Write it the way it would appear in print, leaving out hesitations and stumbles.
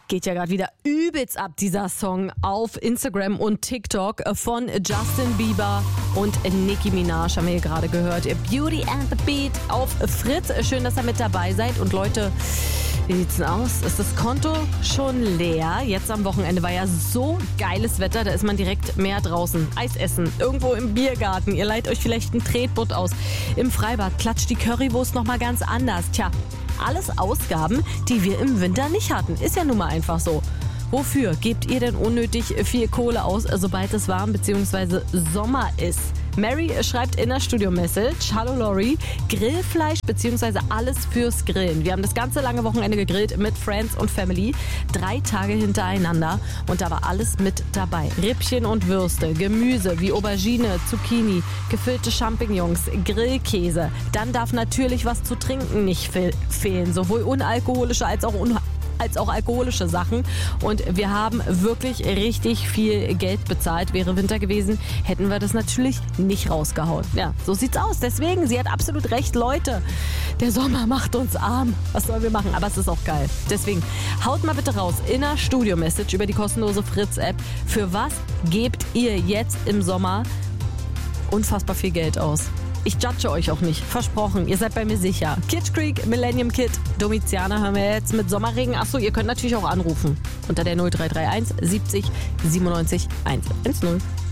Geht ja gerade wieder übelst ab, dieser Song auf Instagram und TikTok von Justin Bieber und Nicki Minaj, haben wir hier gerade gehört. Beauty and the Beat auf Fritz. Schön, dass ihr mit dabei seid. Und Leute, wie sieht's denn aus? Ist das Konto schon leer? Jetzt am Wochenende war ja so geiles Wetter, da ist man direkt mehr draußen. Eis essen, irgendwo im Biergarten. Ihr leiht euch vielleicht ein Tretboot aus. Im Freibad klatscht die Currywurst nochmal ganz anders. Tja, alles Ausgaben, die wir im Winter nicht hatten. Ist ja nun mal einfach so. Wofür gebt ihr denn unnötig viel Kohle aus, sobald es warm bzw. Sommer ist? Mary schreibt in der Studio-Message: Hallo Lori, Grillfleisch bzw. alles fürs Grillen. Wir haben das ganze lange Wochenende gegrillt mit Friends und Family. 3 Tage hintereinander und da war alles mit dabei. Rippchen und Würste, Gemüse wie Aubergine, Zucchini, gefüllte Champignons, Grillkäse. Dann darf natürlich was zu trinken nicht fehlen, sowohl unalkoholische als auch alkoholische Sachen. Und wir haben wirklich richtig viel Geld bezahlt. Wäre Winter gewesen, hätten wir das natürlich nicht rausgehauen. Ja, so sieht's aus. Deswegen, sie hat absolut recht, Leute. Der Sommer macht uns arm. Was sollen wir machen? Aber es ist auch geil. Deswegen, haut mal bitte raus in der Studio-Message über die kostenlose Fritz-App. Für was gebt ihr jetzt im Sommer unfassbar viel Geld aus? Ich judge euch auch nicht. Versprochen, ihr seid bei mir sicher. Kitsch Creek, Millennium Kid, Domiziana haben wir jetzt mit Sommerregen. Achso, ihr könnt natürlich auch anrufen. Unter der 0331 70 97 110.